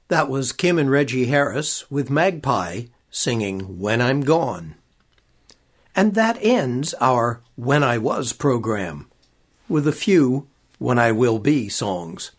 That was Kim and Reggie Harris with Magpie singing When I'm Gone. And that ends our When I Was program, with a few When I Will Be songs.